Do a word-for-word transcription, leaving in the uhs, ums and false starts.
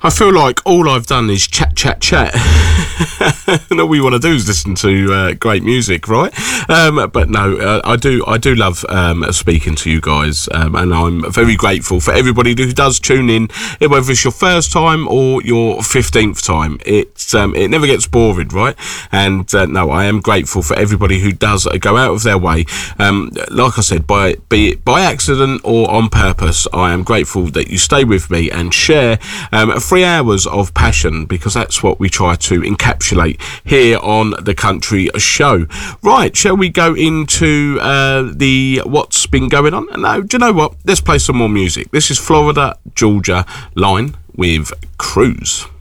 I feel like all I've done is chat, chat, chat. And all we want to do is listen to uh, great music, right? Um, but no, uh, I do I do love um, speaking to you guys, um, and I'm very grateful for everybody who does tune in, whether it's your first time or your fifteenth time. It's um, it never gets boring, right? And uh, no, I am grateful for everybody who does go out of their way. Um, like I said, by be it by accident or on purpose, I am grateful that you stay with me and share um, three hours of passion, because that's what we try to encapsulate here on the Country Show. Right, shall we go into uh, the what's been going on? No, do you know what? Let's play some more music. This is Florida Georgia Line with Cruise.